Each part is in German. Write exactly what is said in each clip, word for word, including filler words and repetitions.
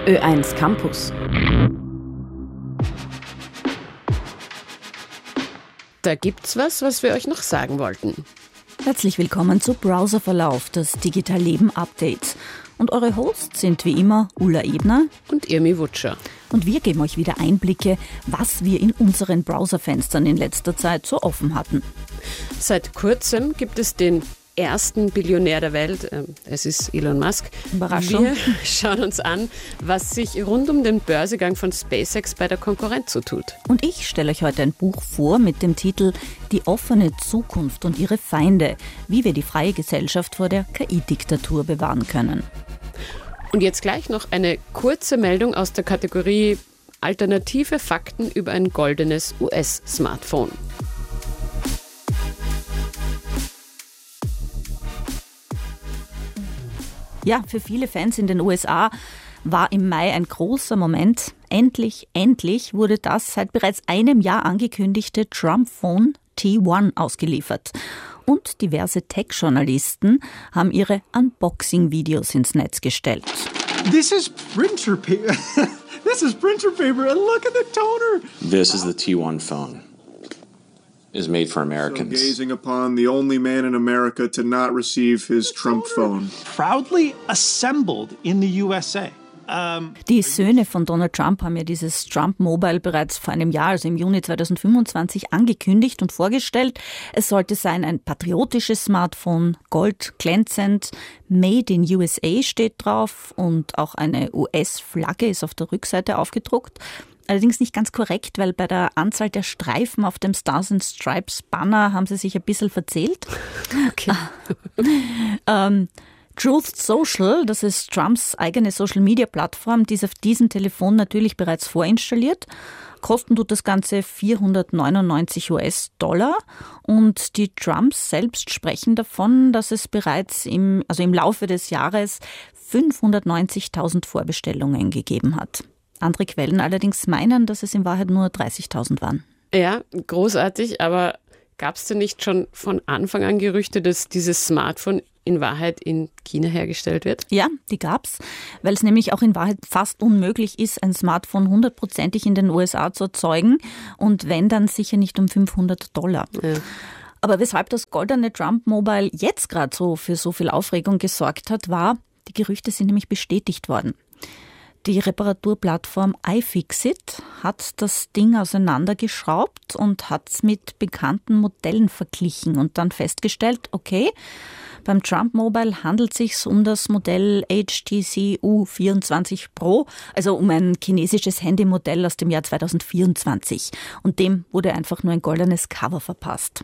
Ö eins Campus. Da gibt's was, was wir euch noch sagen wollten. Herzlich willkommen zu Browserverlauf, das Digital Leben Update. Und eure Hosts sind wie immer Ulla Ebner und Irmi Wutscher. Und wir geben euch wieder Einblicke, was wir in unseren Browserfenstern in letzter Zeit so offen hatten. Seit kurzem gibt es den ersten Billionär der Welt, es ist Elon Musk. Überraschung. Wir schauen uns an, was sich rund um den Börsegang von SpaceX bei der Konkurrenz so tut. Und ich stelle euch heute ein Buch vor mit dem Titel Die offene Zukunft und ihre Feinde, wie wir die freie Gesellschaft vor der K I-Diktatur bewahren können. Und jetzt gleich noch eine kurze Meldung aus der Kategorie Alternative Fakten über ein goldenes U S-Smartphone. Ja, für viele Fans in den U S A war im Mai ein großer Moment. Endlich, endlich wurde das seit bereits einem Jahr angekündigte Trump-Phone T eins ausgeliefert. Und diverse Tech-Journalisten haben ihre Unboxing-Videos ins Netz gestellt. This is printer paper. This is printer paper and look at the toner. This is the T eins phone. Is made for Americans. So gazing upon the only man in America to not receive his Trump phone. Proudly assembled in the U S A. Um, Die Söhne von Donald Trump haben ja dieses Trump Mobile bereits vor einem Jahr, also im Juni zweitausendfünfundzwanzig, angekündigt und vorgestellt. Es sollte sein ein patriotisches Smartphone, goldglänzend, Made in U S A steht drauf und auch eine U S-Flagge ist auf der Rückseite aufgedruckt. Allerdings nicht ganz korrekt, weil bei der Anzahl der Streifen auf dem Stars and Stripes Banner haben sie sich ein bisschen verzählt. Okay. ähm, Truth Social, das ist Trumps eigene Social-Media-Plattform, die ist auf diesem Telefon natürlich bereits vorinstalliert. Kosten tut das Ganze vierhundertneunundneunzig US-Dollar und die Trumps selbst sprechen davon, dass es bereits im, also im Laufe des Jahres fünfhundertneunzigtausend Vorbestellungen gegeben hat. Andere Quellen allerdings meinen, dass es in Wahrheit nur dreißigtausend waren. Ja, großartig, aber gab es denn nicht schon von Anfang an Gerüchte, dass dieses Smartphone in Wahrheit in China hergestellt wird? Ja, die gab's, weil es nämlich auch in Wahrheit fast unmöglich ist, ein Smartphone hundertprozentig in den U S A zu erzeugen und wenn, dann sicher nicht um fünfhundert Dollar. Ja. Aber weshalb das goldene Trump Mobile jetzt gerade so für so viel Aufregung gesorgt hat, war, die Gerüchte sind nämlich bestätigt worden. Die Reparaturplattform iFixit hat das Ding auseinandergeschraubt und hat es mit bekannten Modellen verglichen und dann festgestellt, okay, beim Trump Mobile handelt es sich um das Modell H T C U vierundzwanzig Pro, also um ein chinesisches Handymodell aus dem Jahr zweitausendvierundzwanzig. Und dem wurde einfach nur ein goldenes Cover verpasst.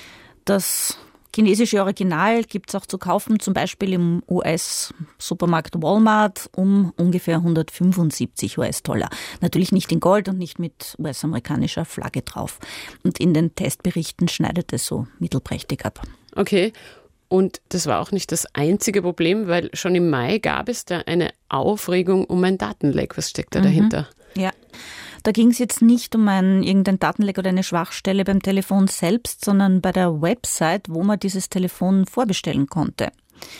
Das chinesische Original gibt es auch zu kaufen, zum Beispiel im U S-Supermarkt Walmart um ungefähr hundertfünfundsiebzig US-Dollar. Natürlich nicht in Gold und nicht mit U S-amerikanischer Flagge drauf. Und in den Testberichten schneidet es so mittelprächtig ab. Okay, und das war auch nicht das einzige Problem, weil schon im Mai gab es da eine Aufregung um ein Datenleck. Was steckt da mhm. dahinter? Ja. Da ging es jetzt nicht um ein, irgendein Datenleck oder eine Schwachstelle beim Telefon selbst, sondern bei der Website, wo man dieses Telefon vorbestellen konnte.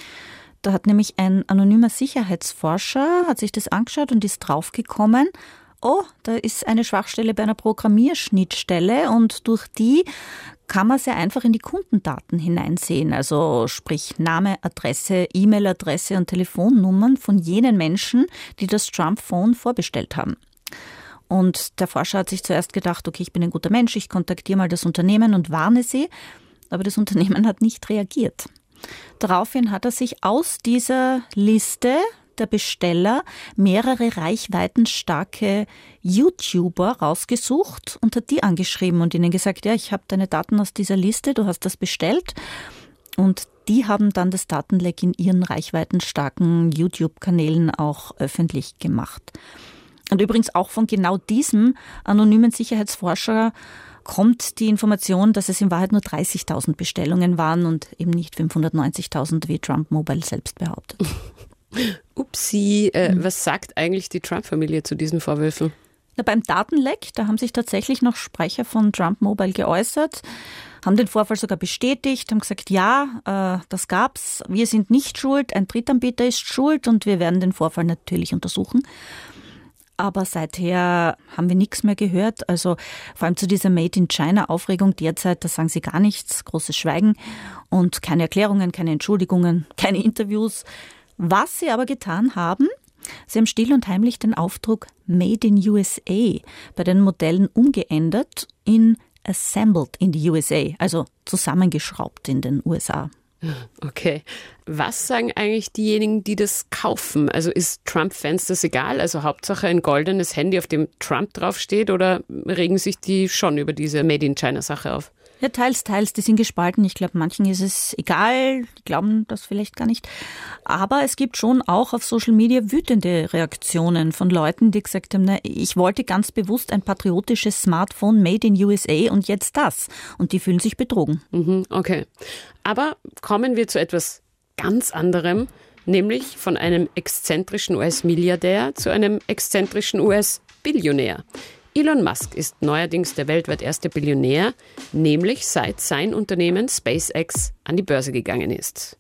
Da hat nämlich ein anonymer Sicherheitsforscher, hat sich das angeschaut und ist draufgekommen, oh, da ist eine Schwachstelle bei einer Programmierschnittstelle und durch die kann man sehr einfach in die Kundendaten hineinsehen. Also sprich Name, Adresse, E-Mail-Adresse und Telefonnummern von jenen Menschen, die das Trump-Phone vorbestellt haben. Und der Forscher hat sich zuerst gedacht, okay, ich bin ein guter Mensch, ich kontaktiere mal das Unternehmen und warne sie. Aber das Unternehmen hat nicht reagiert. Daraufhin hat er sich aus dieser Liste der Besteller mehrere reichweitenstarke YouTuber rausgesucht und hat die angeschrieben und ihnen gesagt, ja, ich habe deine Daten aus dieser Liste, du hast das bestellt. Und die haben dann das Datenleck in ihren reichweitenstarken YouTube-Kanälen auch öffentlich gemacht. Und übrigens auch von genau diesem anonymen Sicherheitsforscher kommt die Information, dass es in Wahrheit nur dreißigtausend Bestellungen waren und eben nicht fünfhundertneunzigtausend, wie Trump Mobile selbst behauptet. Upsi, äh, mhm. was sagt eigentlich die Trump-Familie zu diesen Vorwürfen? Na, beim Datenleck, da haben sich tatsächlich noch Sprecher von Trump Mobile geäußert, haben den Vorfall sogar bestätigt, haben gesagt, ja, äh, das gab's, wir sind nicht schuld, ein Drittanbieter ist schuld und wir werden den Vorfall natürlich untersuchen. Aber seither haben wir nichts mehr gehört. Also vor allem zu dieser Made-in-China-Aufregung derzeit, da sagen sie gar nichts, großes Schweigen und keine Erklärungen, keine Entschuldigungen, keine Interviews. Was sie aber getan haben, sie haben still und heimlich den Aufdruck Made in U S A bei den Modellen umgeändert in Assembled in the U S A, also zusammengeschraubt in den U S A. Okay. Was sagen eigentlich diejenigen, die das kaufen? Also ist Trump-Fans das egal? Also Hauptsache ein goldenes Handy, auf dem Trump draufsteht, oder regen sich die schon über diese Made-in-China-Sache auf? Ja, teils, teils, die sind gespalten. Ich glaube, manchen ist es egal, die glauben das vielleicht gar nicht. Aber es gibt schon auch auf Social Media wütende Reaktionen von Leuten, die gesagt haben, na, ich wollte ganz bewusst ein patriotisches Smartphone made in U S A und jetzt das. Und die fühlen sich betrogen. Mhm, okay. Aber kommen wir zu etwas ganz anderem, nämlich von einem exzentrischen U S-Milliardär zu einem exzentrischen U S-Billionär. Elon Musk ist neuerdings der weltweit erste Billionär, nämlich seit sein Unternehmen SpaceX an die Börse gegangen ist.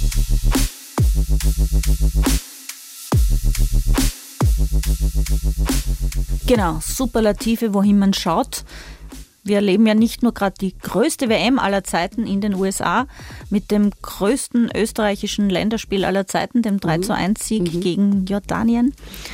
Genau, Superlative, wohin man schaut. Wir erleben ja nicht nur gerade die größte W M aller Zeiten in den U S A mit dem größten österreichischen Länderspiel aller Zeiten, dem drei zu eins Sieg mhm. gegen Jordanien,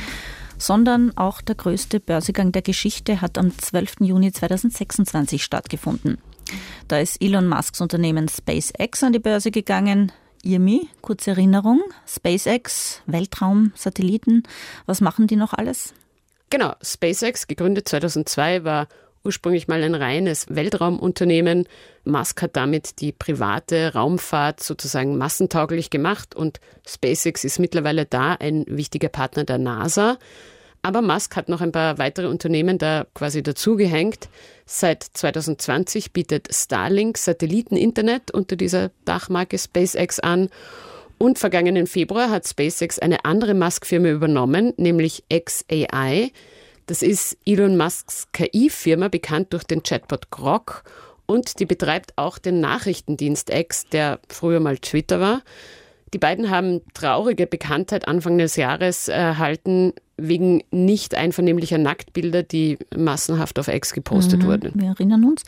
sondern auch der größte Börsegang der Geschichte hat am zwölften Juni zweitausendsechsundzwanzig stattgefunden. Da ist Elon Musks Unternehmen SpaceX an die Börse gegangen. I R M I, kurze Erinnerung, SpaceX, Weltraum, Satelliten, was machen die noch alles? Genau, SpaceX, gegründet zweitausendzwei, war ursprünglich mal ein reines Weltraumunternehmen. Musk hat damit die private Raumfahrt sozusagen massentauglich gemacht und SpaceX ist mittlerweile da ein wichtiger Partner der NASA. Aber Musk hat noch ein paar weitere Unternehmen da quasi dazugehängt. Seit zweitausendzwanzig bietet Starlink Satelliteninternet unter dieser Dachmarke SpaceX an. Und vergangenen Februar hat SpaceX eine andere Musk-Firma übernommen, nämlich X A I. Das ist Elon Musks K I-Firma, bekannt durch den Chatbot Grok. Und die betreibt auch den Nachrichtendienst X, der früher mal Twitter war. Die beiden haben traurige Bekanntheit Anfang des Jahres erhalten, wegen nicht einvernehmlicher Nacktbilder, die massenhaft auf X gepostet mhm, wurden. Wir erinnern uns.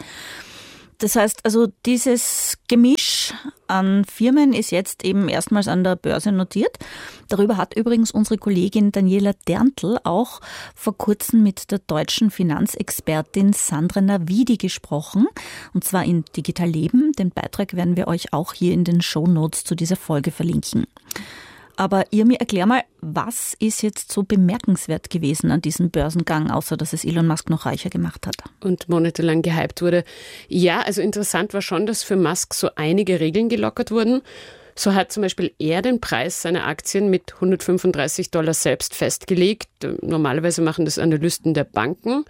Das heißt, also dieses Gemisch an Firmen ist jetzt eben erstmals an der Börse notiert. Darüber hat übrigens unsere Kollegin Daniela Derntl auch vor kurzem mit der deutschen Finanzexpertin Sandra Navidi gesprochen. Und zwar in Digital Leben. Den Beitrag werden wir euch auch hier in den Shownotes zu dieser Folge verlinken. Aber Irmi, erklär mal, was ist jetzt so bemerkenswert gewesen an diesem Börsengang, außer dass es Elon Musk noch reicher gemacht hat? Und monatelang gehypt wurde. Ja, also interessant war schon, dass für Musk so einige Regeln gelockert wurden. So hat zum Beispiel er den Preis seiner Aktien mit hundertfünfunddreißig Dollar selbst festgelegt. Normalerweise machen das Analysten der Banken.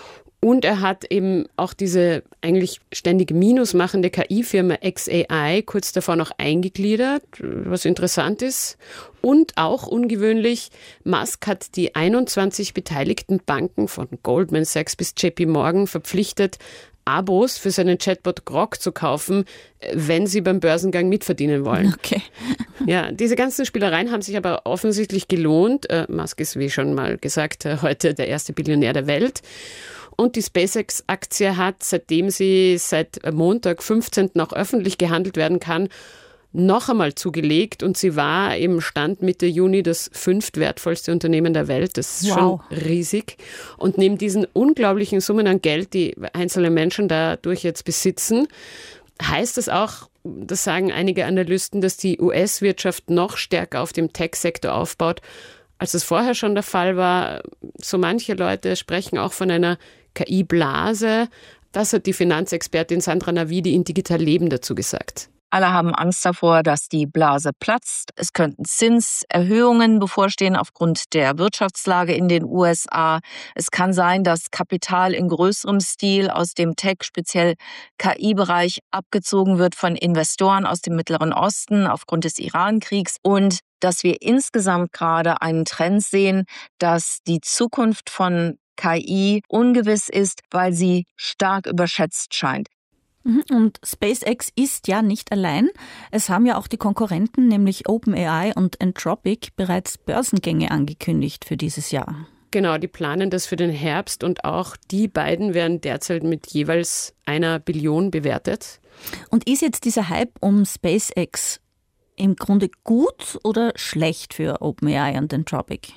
Und er hat eben auch diese eigentlich ständig Minus machende K I-Firma X A I kurz davor noch eingegliedert, was interessant ist. Und auch ungewöhnlich, Musk hat die einundzwanzig beteiligten Banken von Goldman Sachs bis J P Morgan verpflichtet, Abos für seinen Chatbot Grok zu kaufen, wenn sie beim Börsengang mitverdienen wollen. Okay. Ja, diese ganzen Spielereien haben sich aber offensichtlich gelohnt. Äh, Musk ist, wie schon mal gesagt, heute der erste Billionär der Welt. Und die SpaceX-Aktie hat, seitdem sie seit Montag, fünfzehnten auch öffentlich gehandelt werden kann, noch einmal zugelegt. Und sie war im Stand Mitte Juni das fünftwertvollste Unternehmen der Welt. Das ist wow. schon riesig. Und neben diesen unglaublichen Summen an Geld, die einzelne Menschen dadurch jetzt besitzen, heißt es auch, das sagen einige Analysten, dass die U S-Wirtschaft noch stärker auf dem Tech-Sektor aufbaut, als es vorher schon der Fall war. So manche Leute sprechen auch von einer K I-Blase. Das hat die Finanzexpertin Sandra Navidi in Digital Leben dazu gesagt. Alle haben Angst davor, dass die Blase platzt. Es könnten Zinserhöhungen bevorstehen aufgrund der Wirtschaftslage in den U S A. Es kann sein, dass Kapital in größerem Stil aus dem Tech, speziell K I-Bereich, abgezogen wird von Investoren aus dem Mittleren Osten aufgrund des Iran-Kriegs und dass wir insgesamt gerade einen Trend sehen, dass die Zukunft von K I ungewiss ist, weil sie stark überschätzt scheint. Und SpaceX ist ja nicht allein. Es haben ja auch die Konkurrenten, nämlich OpenAI und Anthropic, bereits Börsengänge angekündigt für dieses Jahr. Genau, die planen das für den Herbst und auch die beiden werden derzeit mit jeweils einer Billion bewertet. Und ist jetzt dieser Hype um SpaceX im Grunde gut oder schlecht für OpenAI und Anthropic?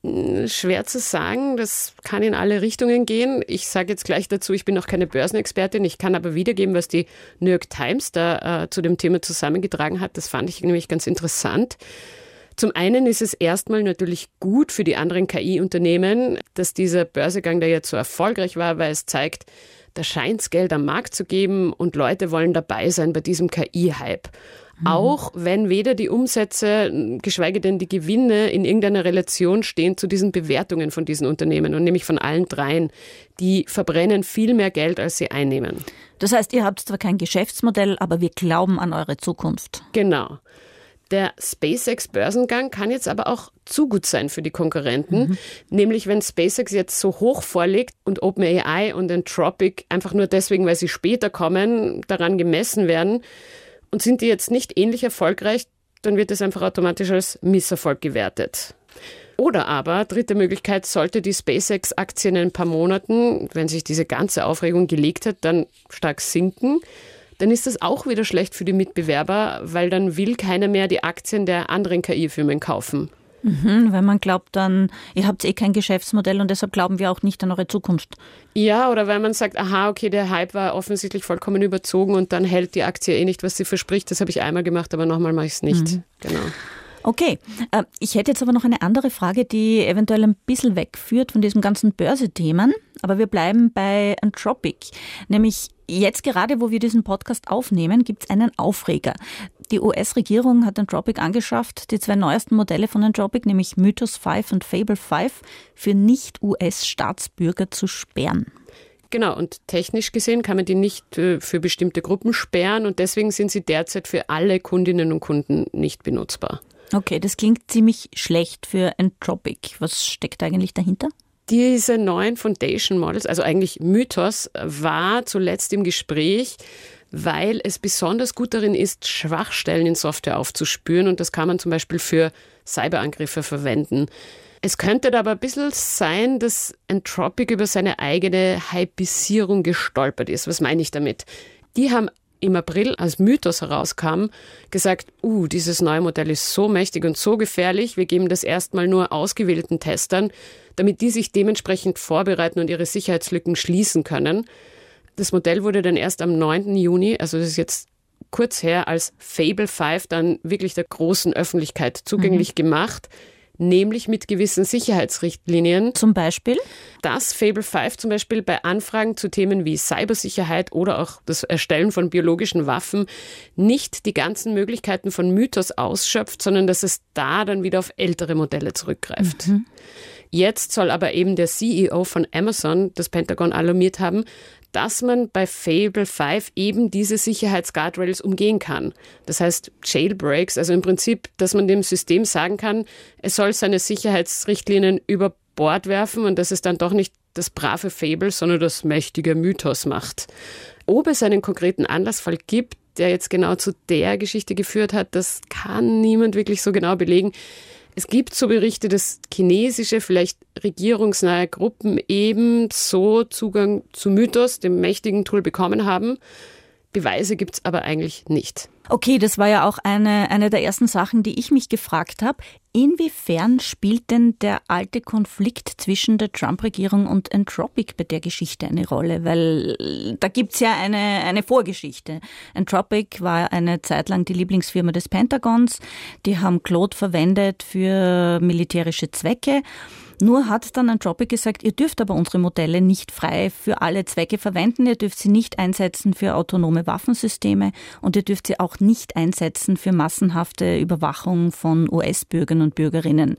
Schwer zu sagen, das kann in alle Richtungen gehen. Ich sage jetzt gleich dazu, ich bin noch keine Börsenexpertin, ich kann aber wiedergeben, was die New York Times da äh, zu dem Thema zusammengetragen hat. Das fand ich nämlich ganz interessant. Zum einen ist es erstmal natürlich gut für die anderen K I-Unternehmen, dass dieser Börsegang da jetzt so erfolgreich war, weil es zeigt, da scheint es Geld am Markt zu geben und Leute wollen dabei sein bei diesem K I-Hype. Mhm. Auch wenn weder die Umsätze, geschweige denn die Gewinne in irgendeiner Relation stehen zu diesen Bewertungen von diesen Unternehmen und nämlich von allen dreien. Die verbrennen viel mehr Geld, als sie einnehmen. Das heißt, ihr habt zwar kein Geschäftsmodell, aber wir glauben an eure Zukunft. Genau. Der SpaceX-Börsengang kann jetzt aber auch zu gut sein für die Konkurrenten. Mhm. Nämlich, wenn SpaceX jetzt so hoch vorliegt und OpenAI und Anthropic einfach nur deswegen, weil sie später kommen, daran gemessen werden und sind die jetzt nicht ähnlich erfolgreich, dann wird es einfach automatisch als Misserfolg gewertet. Oder aber, dritte Möglichkeit, sollte die SpaceX-Aktie in ein paar Monaten, wenn sich diese ganze Aufregung gelegt hat, dann stark sinken, dann ist das auch wieder schlecht für die Mitbewerber, weil dann will keiner mehr die Aktien der anderen K I-Firmen kaufen. Mhm, weil man glaubt dann, ihr habt eh kein Geschäftsmodell und deshalb glauben wir auch nicht an eure Zukunft. Ja, oder weil man sagt, aha, okay, der Hype war offensichtlich vollkommen überzogen und dann hält die Aktie eh nicht, was sie verspricht. Das habe ich einmal gemacht, aber nochmal mache ich es nicht. Mhm. Genau. Okay, ich hätte jetzt aber noch eine andere Frage, die eventuell ein bisschen wegführt von diesem ganzen Börsethemen, aber wir bleiben bei Anthropic. Nämlich jetzt gerade, wo wir diesen Podcast aufnehmen, gibt es einen Aufreger. Die U S-Regierung hat Anthropic angeschafft, die zwei neuesten Modelle von Anthropic, nämlich Mythos fünf und Fable fünf, für Nicht-U S-Staatsbürger zu sperren. Genau, und technisch gesehen kann man die nicht für bestimmte Gruppen sperren und deswegen sind sie derzeit für alle Kundinnen und Kunden nicht benutzbar. Okay, das klingt ziemlich schlecht für Anthropic. Was steckt eigentlich dahinter? Diese neuen Foundation Models, also eigentlich Mythos, war zuletzt im Gespräch, weil es besonders gut darin ist, Schwachstellen in Software aufzuspüren und das kann man zum Beispiel für Cyberangriffe verwenden. Es könnte aber ein bisschen sein, dass Anthropic über seine eigene Hypisierung gestolpert ist. Was meine ich damit? Die haben im April, als Mythos herauskam, gesagt, uh, dieses neue Modell ist so mächtig und so gefährlich, wir geben das erstmal nur ausgewählten Testern, damit die sich dementsprechend vorbereiten und ihre Sicherheitslücken schließen können. Das Modell wurde dann erst am neunten Juni, also das ist jetzt kurz her, als Fable fünf dann wirklich der großen Öffentlichkeit zugänglich mhm. gemacht, nämlich mit gewissen Sicherheitsrichtlinien. Zum Beispiel? Dass Fable fünf zum Beispiel bei Anfragen zu Themen wie Cybersicherheit oder auch das Erstellen von biologischen Waffen nicht die ganzen Möglichkeiten von Mythos ausschöpft, sondern dass es da dann wieder auf ältere Modelle zurückgreift. Mhm. Jetzt soll aber eben der C E O von Amazon das Pentagon alarmiert haben, dass man bei Fable fünf eben diese Sicherheitsguardrails umgehen kann. Das heißt Jailbreaks, also im Prinzip, dass man dem System sagen kann, es soll seine Sicherheitsrichtlinien über Bord werfen und dass es dann doch nicht das brave Fable, sondern das mächtige Mythos macht. Ob es einen konkreten Anlassfall gibt, der jetzt genau zu der Geschichte geführt hat, das kann niemand wirklich so genau belegen. Es gibt so Berichte, dass chinesische, vielleicht regierungsnahe Gruppen eben so Zugang zu Mythos, dem mächtigen Tool, bekommen haben. Beweise gibt es aber eigentlich nicht. Okay, das war ja auch eine, eine der ersten Sachen, die ich mich gefragt habe. Inwiefern spielt denn der alte Konflikt zwischen der Trump-Regierung und Anthropic bei der Geschichte eine Rolle? Weil da gibt's ja eine, eine Vorgeschichte. Anthropic war eine Zeit lang die Lieblingsfirma des Pentagons. Die haben Claude verwendet für militärische Zwecke. Nur hat dann Anthropic gesagt, ihr dürft aber unsere Modelle nicht frei für alle Zwecke verwenden, ihr dürft sie nicht einsetzen für autonome Waffensysteme und ihr dürft sie auch nicht einsetzen für massenhafte Überwachung von U S-Bürgern und Bürgerinnen.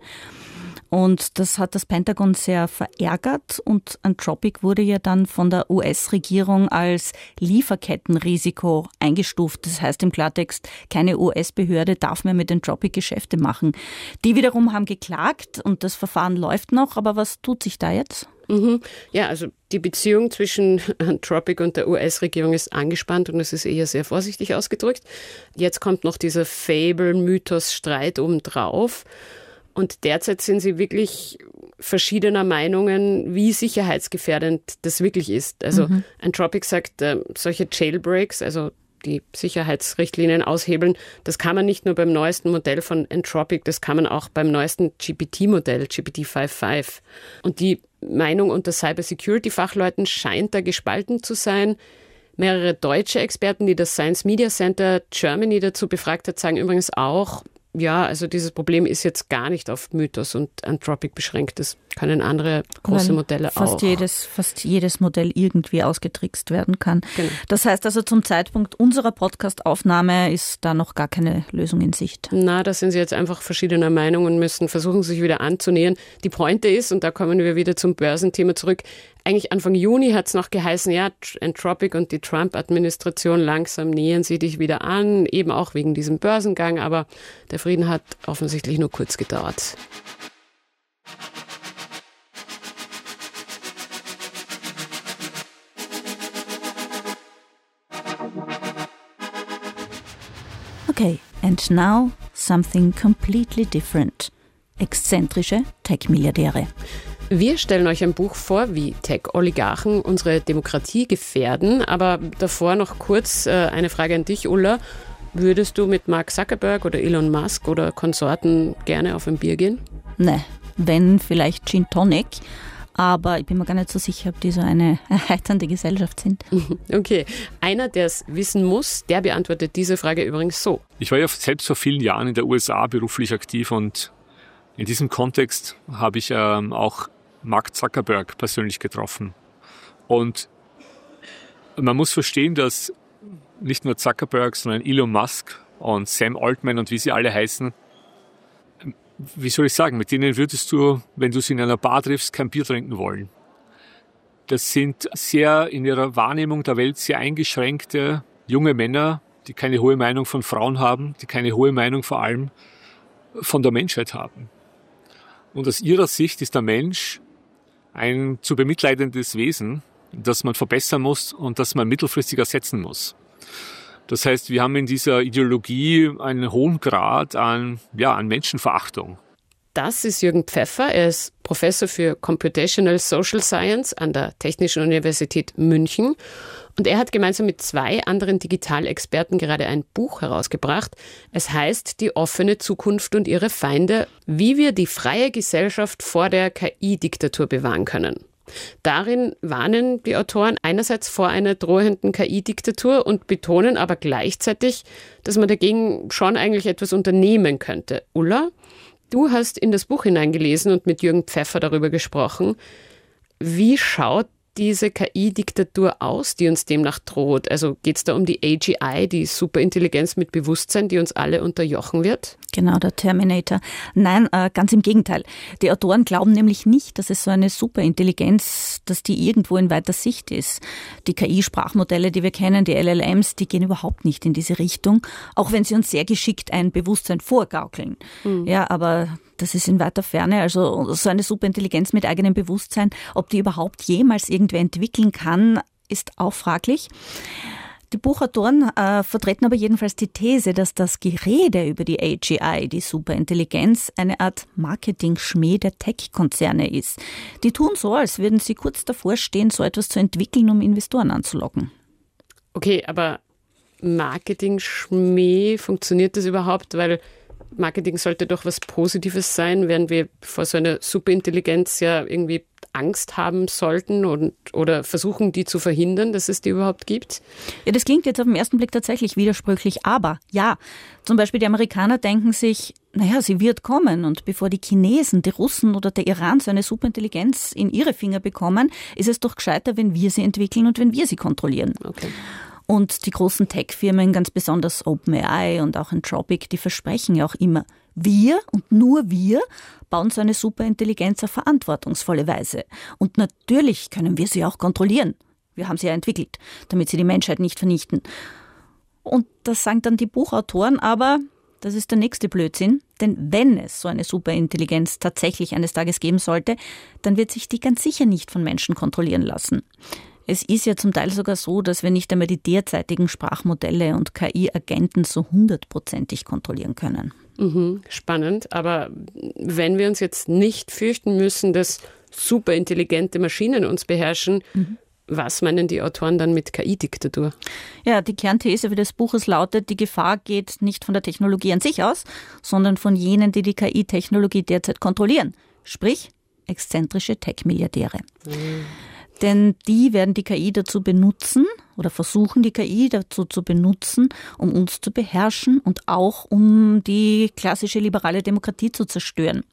Und das hat das Pentagon sehr verärgert und Anthropic wurde ja dann von der U S-Regierung als Lieferkettenrisiko eingestuft. Das heißt im Klartext, keine U S-Behörde darf mehr mit Anthropic Geschäfte machen. Die wiederum haben geklagt und das Verfahren läuft noch, aber was tut sich da jetzt? Mhm. Ja, also die Beziehung zwischen Anthropic und der U S-Regierung ist angespannt und es ist eher sehr vorsichtig ausgedrückt. Jetzt kommt noch dieser Fable-Mythos-Streit obendrauf. Und derzeit sind sie wirklich verschiedener Meinungen, wie sicherheitsgefährdend das wirklich ist. Also mhm. Anthropic sagt, äh, solche Jailbreaks, also die Sicherheitsrichtlinien aushebeln, das kann man nicht nur beim neuesten Modell von Anthropic, das kann man auch beim neuesten G P T-Modell, G P T fünf Punkt fünf. Und die Meinung unter Cybersecurity-Fachleuten scheint da gespalten zu sein. Mehrere deutsche Experten, die das Science Media Center Germany dazu befragt hat, sagen übrigens auch, ja, also dieses Problem ist jetzt gar nicht auf Mythos und Anthropic beschränkt. Das können andere große Weil Modelle fast auch. Jedes, fast jedes Modell irgendwie ausgetrickst werden kann. Genau. Das heißt also, zum Zeitpunkt unserer Podcast-Aufnahme ist da noch gar keine Lösung in Sicht. Na, da sind sie jetzt einfach verschiedener Meinung und müssen versuchen, sich wieder anzunähern. Die Pointe ist, und da kommen wir wieder zum Börsenthema zurück, eigentlich Anfang Juni hat es noch geheißen, ja, Anthropic und die Trump-Administration langsam nähern sie dich wieder an, eben auch wegen diesem Börsengang, aber der Frieden hat offensichtlich nur kurz gedauert. Okay, and now something completely different. Exzentrische Tech-Milliardäre. Wir stellen euch ein Buch vor, wie Tech-Oligarchen unsere Demokratie gefährden. Aber davor noch kurz äh, eine Frage an dich, Ulla. Würdest du mit Mark Zuckerberg oder Elon Musk oder Konsorten gerne auf ein Bier gehen? Ne, wenn vielleicht Gin Tonic. Aber ich bin mir gar nicht so sicher, ob die so eine erheiternde Gesellschaft sind. Okay, einer, der es wissen muss, der beantwortet diese Frage übrigens so. Ich war ja selbst vor vielen Jahren in der U S A beruflich aktiv und in diesem Kontext habe ich ähm, auch Mark Zuckerberg persönlich getroffen. Und man muss verstehen, dass nicht nur Zuckerberg, sondern Elon Musk und Sam Altman und wie sie alle heißen, wie soll ich sagen, mit denen würdest du, wenn du sie in einer Bar triffst, kein Bier trinken wollen. Das sind sehr in ihrer Wahrnehmung der Welt sehr eingeschränkte junge Männer, die keine hohe Meinung von Frauen haben, die keine hohe Meinung vor allem von der Menschheit haben. Und aus ihrer Sicht ist der Mensch ein zu bemitleidendes Wesen, das man verbessern muss und das man mittelfristig ersetzen muss. Das heißt, wir haben in dieser Ideologie einen hohen Grad an, ja, an Menschenverachtung. Das ist Jürgen Pfeffer. Er ist Professor für Computational Social Science an der Technischen Universität München. Und er hat gemeinsam mit zwei anderen Digitalexperten gerade ein Buch herausgebracht. Es heißt Die offene Zukunft und ihre Feinde, wie wir die freie Gesellschaft vor der K I-Diktatur bewahren können. Darin warnen die Autoren einerseits vor einer drohenden K I-Diktatur und betonen aber gleichzeitig, dass man dagegen schon eigentlich etwas unternehmen könnte. Ulla, du hast in das Buch hineingelesen und mit Jürgen Pfeffer darüber gesprochen. Wie schaut diese K I-Diktatur aus, die uns demnach droht? Also geht es da um die A G I, die Superintelligenz mit Bewusstsein, die uns alle unterjochen wird? Genau, der Terminator. Nein, äh, ganz im Gegenteil. Die Autoren glauben nämlich nicht, dass es so eine Superintelligenz, dass die irgendwo in weiter Sicht ist. Die K I-Sprachmodelle, die wir kennen, die L L Ms, die gehen überhaupt nicht in diese Richtung, auch wenn sie uns sehr geschickt ein Bewusstsein vorgaukeln. Mhm. Ja, aber das ist in weiter Ferne. Also so eine Superintelligenz mit eigenem Bewusstsein, ob die überhaupt jemals irgendwer entwickeln kann, ist auch fraglich. Die Buchautoren äh, vertreten aber jedenfalls die These, dass das Gerede über die A G I, die Superintelligenz, eine Art Marketing-Schmäh der Tech-Konzerne ist. Die tun so, als würden sie kurz davor stehen, so etwas zu entwickeln, um Investoren anzulocken. Okay, aber Marketing-Schmäh, funktioniert das überhaupt? Weil Marketing sollte doch was Positives sein, während wir vor so einer Superintelligenz ja irgendwie Angst haben sollten und, oder versuchen, die zu verhindern, dass es die überhaupt gibt? Ja, das klingt jetzt auf den ersten Blick tatsächlich widersprüchlich, aber ja, zum Beispiel die Amerikaner denken sich, naja, sie wird kommen und bevor die Chinesen, die Russen oder der Iran so eine Superintelligenz in ihre Finger bekommen, ist es doch gescheiter, wenn wir sie entwickeln und wenn wir sie kontrollieren. Okay. Und die großen Tech-Firmen, ganz besonders OpenAI und auch Anthropic, die versprechen ja auch immer, wir und nur wir bauen so eine Superintelligenz auf verantwortungsvolle Weise. Und natürlich können wir sie auch kontrollieren. Wir haben sie ja entwickelt, damit sie die Menschheit nicht vernichten. Und das sagen dann die Buchautoren, aber das ist der nächste Blödsinn, denn wenn es so eine Superintelligenz tatsächlich eines Tages geben sollte, dann wird sich die ganz sicher nicht von Menschen kontrollieren lassen. Es ist ja zum Teil sogar so, dass wir nicht einmal die derzeitigen Sprachmodelle und K I-Agenten so hundertprozentig kontrollieren können. Mhm, spannend, aber wenn wir uns jetzt nicht fürchten müssen, dass superintelligente Maschinen uns beherrschen, mhm. was meinen die Autoren dann mit K I-Diktatur? Ja, die Kernthese des Buches lautet, die Gefahr geht nicht von der Technologie an sich aus, sondern von jenen, die die K I-Technologie derzeit kontrollieren. Sprich, exzentrische Tech-Milliardäre. Mhm. Denn die werden die K I dazu benutzen oder versuchen die K I dazu zu benutzen, um uns zu beherrschen und auch um die klassische liberale Demokratie zu zerstören.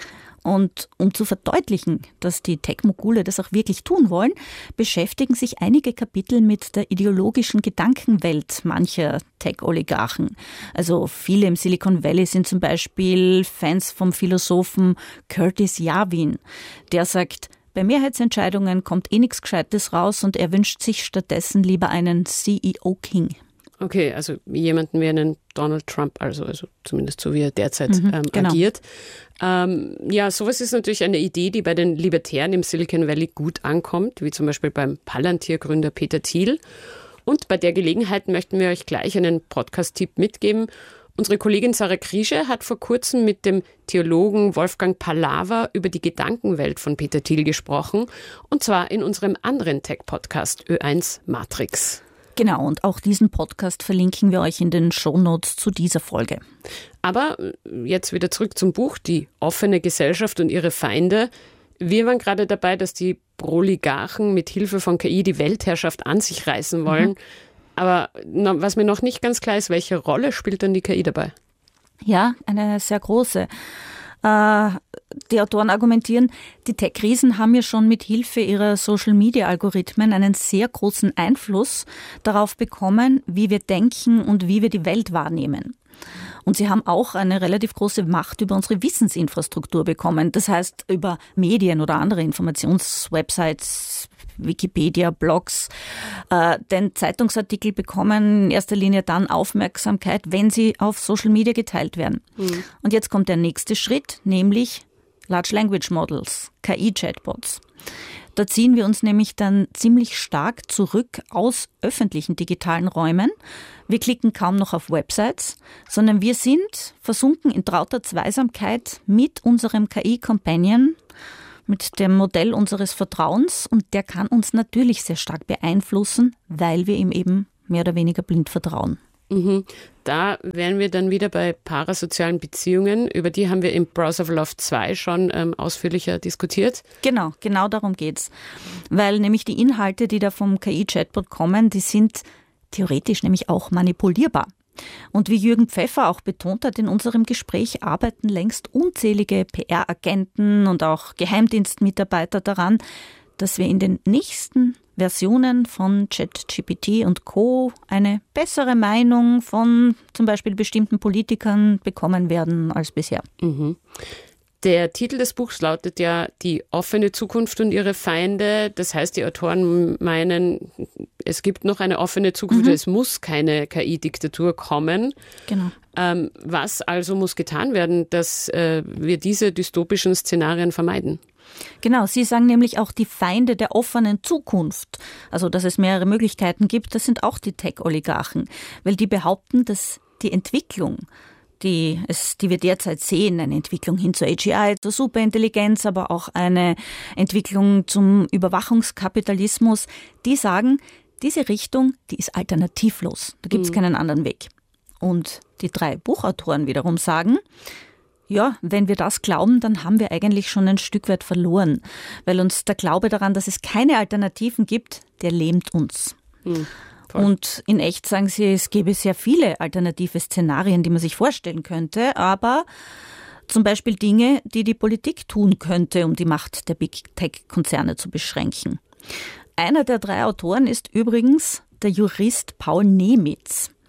Und um zu verdeutlichen, dass die Tech-Mogule das auch wirklich tun wollen, beschäftigen sich einige Kapitel mit der ideologischen Gedankenwelt mancher Tech-Oligarchen. Also viele im Silicon Valley sind zum Beispiel Fans vom Philosophen Curtis Yarvin, der sagt, bei Mehrheitsentscheidungen kommt eh nichts Gescheites raus und er wünscht sich stattdessen lieber einen C E O-King. Okay, also jemanden wie einen Donald Trump, also, also zumindest so wie er derzeit mhm, ähm, genau. agiert. Ähm, ja, sowas ist natürlich eine Idee, die bei den Libertären im Silicon Valley gut ankommt, wie zum Beispiel beim Palantir-Gründer Peter Thiel. Und bei der Gelegenheit möchten wir euch gleich einen Podcast-Tipp mitgeben. Unsere Kollegin Sarah Kriesche hat vor kurzem mit dem Theologen Wolfgang Pallava über die Gedankenwelt von Peter Thiel gesprochen, und zwar in unserem anderen Tech-Podcast Ö eins Matrix. Genau, und auch diesen Podcast verlinken wir euch in den Shownotes zu dieser Folge. Aber jetzt wieder zurück zum Buch, die offene Gesellschaft und ihre Feinde. Wir waren gerade dabei, dass die Proligarchen mit Hilfe von K I die Weltherrschaft an sich reißen wollen. Mhm. Aber was mir noch nicht ganz klar ist, welche Rolle spielt denn die K I dabei? Ja, eine sehr große. Die Autoren argumentieren, die Tech-Riesen haben ja schon mit Hilfe ihrer Social-Media-Algorithmen einen sehr großen Einfluss darauf bekommen, wie wir denken und wie wir die Welt wahrnehmen. Und sie haben auch eine relativ große Macht über unsere Wissensinfrastruktur bekommen. Das heißt, über Medien oder andere Informationswebsites, Wikipedia, Blogs. Äh, denn Zeitungsartikel bekommen in erster Linie dann Aufmerksamkeit, wenn sie auf Social Media geteilt werden. Mhm. Und jetzt kommt der nächste Schritt, nämlich Large Language Models, K I-Chatbots. Da ziehen wir uns nämlich dann ziemlich stark zurück aus öffentlichen digitalen Räumen. Wir klicken kaum noch auf Websites, sondern wir sind versunken in trauter Zweisamkeit mit unserem K I-Companion, mit dem Modell unseres Vertrauens, und der kann uns natürlich sehr stark beeinflussen, weil wir ihm eben mehr oder weniger blind vertrauen. Mhm. Da wären wir dann wieder bei parasozialen Beziehungen. Über die haben wir im Browser of Love zwei schon ähm, ausführlicher diskutiert. Genau, genau darum geht's. Weil nämlich die Inhalte, die da vom K I-Chatbot kommen, die sind theoretisch nämlich auch manipulierbar. Und wie Jürgen Pfeffer auch betont hat in unserem Gespräch, arbeiten längst unzählige P R-Agenten und auch Geheimdienstmitarbeiter daran, dass wir in den nächsten Versionen von ChatGPT und Co. eine bessere Meinung von zum Beispiel bestimmten Politikern bekommen werden als bisher. Mhm. Der Titel des Buchs lautet ja Die offene Zukunft und ihre Feinde. Das heißt, die Autoren meinen, es gibt noch eine offene Zukunft, mhm. es muss keine K I-Diktatur kommen. Genau. Ähm, was also muss getan werden, dass äh, wir diese dystopischen Szenarien vermeiden? Genau, Sie sagen nämlich auch die Feinde der offenen Zukunft, also dass es mehrere Möglichkeiten gibt, das sind auch die Tech-Oligarchen, weil die behaupten, dass die Entwicklung, die, es, die wir derzeit sehen, eine Entwicklung hin zur A G I, zur Superintelligenz, aber auch eine Entwicklung zum Überwachungskapitalismus, die sagen, diese Richtung, die ist alternativlos, da gibt es mhm. keinen anderen Weg. Und die drei Buchautoren wiederum sagen, ja, wenn wir das glauben, dann haben wir eigentlich schon ein Stück weit verloren, weil uns der Glaube daran, dass es keine Alternativen gibt, der lähmt uns. Hm, und in echt sagen sie, es gäbe sehr viele alternative Szenarien, die man sich vorstellen könnte, aber zum Beispiel Dinge, die die Politik tun könnte, um die Macht der Big Tech-Konzerne zu beschränken. Einer der drei Autoren ist übrigens der Jurist Paul Nemitz.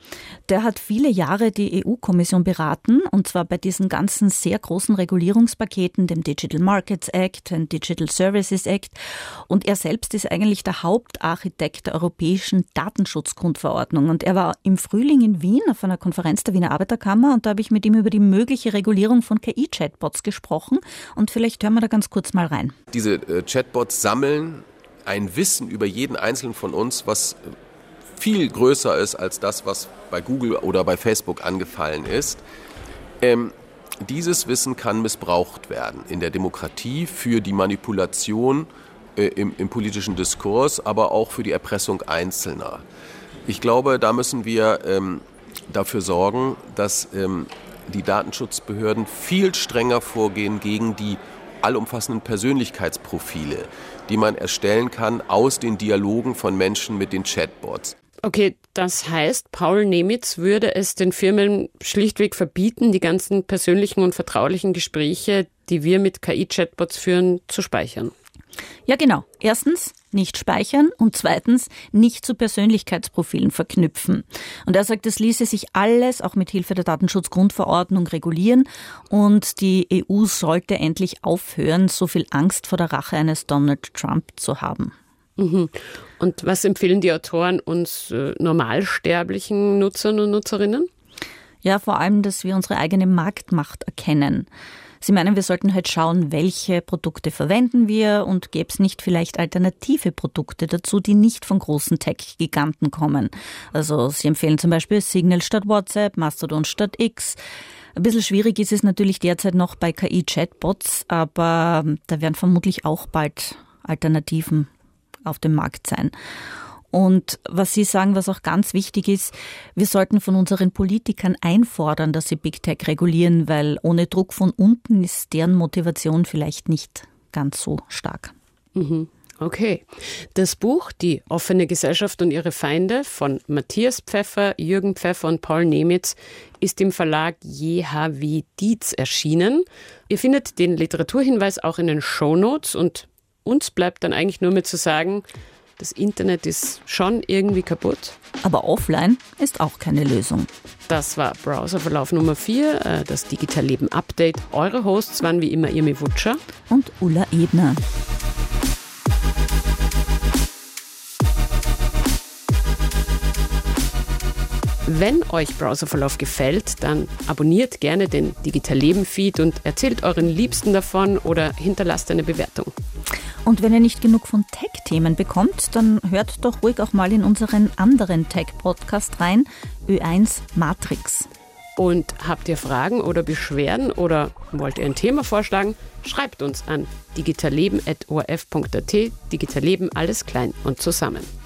Der hat viele Jahre die E U-Kommission beraten, und zwar bei diesen ganzen sehr großen Regulierungspaketen, dem Digital Markets Act, dem Digital Services Act. Und er selbst ist eigentlich der Hauptarchitekt der Europäischen Datenschutzgrundverordnung. Und er war im Frühling in Wien auf einer Konferenz der Wiener Arbeiterkammer, und da habe ich mit ihm über die mögliche Regulierung von K I-Chatbots gesprochen. Und vielleicht hören wir da ganz kurz mal rein. Diese äh, Chatbots sammeln ein Wissen über jeden Einzelnen von uns, was viel größer ist als das, was bei Google oder bei Facebook angefallen ist. Ähm, dieses Wissen kann missbraucht werden in der Demokratie für die Manipulation äh, im, im politischen Diskurs, aber auch für die Erpressung Einzelner. Ich glaube, da müssen wir ähm, dafür sorgen, dass ähm, die Datenschutzbehörden viel strenger vorgehen gegen die allumfassenden Persönlichkeitsprofile, die man erstellen kann aus den Dialogen von Menschen mit den Chatbots. Okay, das heißt, Paul Nemitz würde es den Firmen schlichtweg verbieten, die ganzen persönlichen und vertraulichen Gespräche, die wir mit K I-Chatbots führen, zu speichern. Ja, genau. Erstens, nicht speichern, und zweitens, nicht zu Persönlichkeitsprofilen verknüpfen. Und er sagt, es ließe sich alles auch mit Hilfe der Datenschutzgrundverordnung regulieren, und die E U sollte endlich aufhören, so viel Angst vor der Rache eines Donald Trump zu haben. Mhm. Und was empfehlen die Autoren uns äh, normalsterblichen Nutzern und Nutzerinnen? Ja, vor allem, dass wir unsere eigene Marktmacht erkennen. Sie meinen, wir sollten halt schauen, welche Produkte verwenden wir, und gäbe es nicht vielleicht alternative Produkte dazu, die nicht von großen Tech-Giganten kommen. Also Sie empfehlen zum Beispiel Signal statt WhatsApp, Mastodon statt X. Ein bisschen schwierig ist es natürlich derzeit noch bei K I-Chatbots, aber da werden vermutlich auch bald Alternativen auf dem Markt sein. Und was Sie sagen, was auch ganz wichtig ist, wir sollten von unseren Politikern einfordern, dass sie Big Tech regulieren, weil ohne Druck von unten ist deren Motivation vielleicht nicht ganz so stark. Mhm. Okay. Das Buch Die offene Gesellschaft und ihre Feinde von Matthias Pfeffer, Jürgen Pfeffer und Paul Nemitz ist im Verlag J H W Dietz erschienen. Ihr findet den Literaturhinweis auch in den Shownotes, und uns bleibt dann eigentlich nur mehr zu sagen, das Internet ist schon irgendwie kaputt. Aber offline ist auch keine Lösung. Das war Browserverlauf Nummer vier, das Digitalleben Update. Eure Hosts waren wie immer Irmi Wutscher und Ulla Ebner. Wenn euch Browserverlauf gefällt, dann abonniert gerne den Digitalleben-Feed und erzählt euren Liebsten davon oder hinterlasst eine Bewertung. Und wenn ihr nicht genug von Tech-Themen bekommt, dann hört doch ruhig auch mal in unseren anderen Tech-Podcast rein, Ö eins Matrix. Und habt ihr Fragen oder Beschwerden oder wollt ihr ein Thema vorschlagen? Schreibt uns an digitalleben at o r f punkt a t. Digitalleben, alles klein und zusammen.